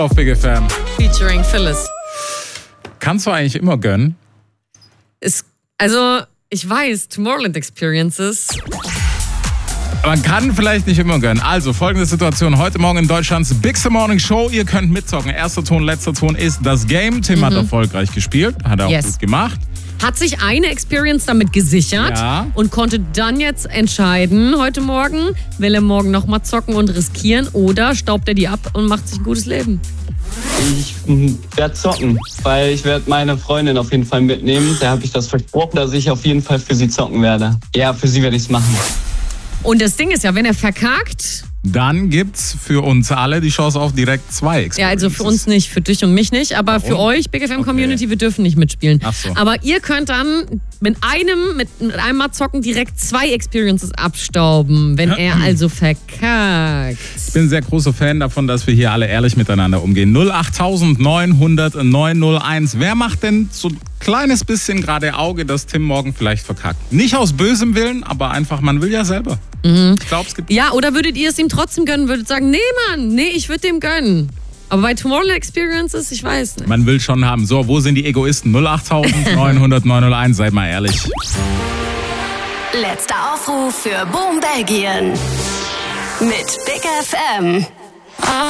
auf Big FM. Featuring Phyllis. Kannst du eigentlich immer gönnen? Ich weiß, Tomorrowland Experiences. Man kann vielleicht nicht immer gönnen. Also, folgende Situation. Heute Morgen in Deutschlands Big Morning Show. Ihr könnt mitzocken. Erster Ton, letzter Ton ist das Game. Tim hat erfolgreich gespielt. Hat er auch gut gemacht. Hat sich eine Experience damit gesichert und konnte dann jetzt entscheiden, heute Morgen, will er morgen nochmal zocken und riskieren oder staubt er die ab und macht sich ein gutes Leben? Ich werde zocken, weil ich werde meine Freundin auf jeden Fall mitnehmen. Da habe ich das versprochen, dass ich auf jeden Fall für sie zocken werde. Ja, für sie werde ich es machen. Und das Ding ist ja, wenn er verkackt... Dann gibt's für uns alle die Chance auf direkt 2 Experiences. Ja, also für uns nicht, für dich und mich nicht, aber für euch, Big FM Community, wir dürfen nicht mitspielen. Ach so. Aber ihr könnt dann mit einem Mal zocken direkt 2 Experiences abstauben, wenn er also verkackt. Ich bin ein sehr großer Fan davon, dass wir hier alle ehrlich miteinander umgehen. 08000 900 901. Wer macht denn so ein kleines bisschen gerade Auge, dass Tim morgen vielleicht verkackt? Nicht aus bösem Willen, aber einfach, man will ja selber. Ich glaube, es gibt... Ja, oder würdet ihr es ihm trotzdem gönnen? Würdet sagen, nee, Mann, ich würde dem gönnen. Aber bei Tomorrowland Experiences, ich weiß nicht. Man will schon haben. So, wo sind die Egoisten? 08000 900 901, seid mal ehrlich. Letzter Aufruf für Boom Belgien. Mit Big FM.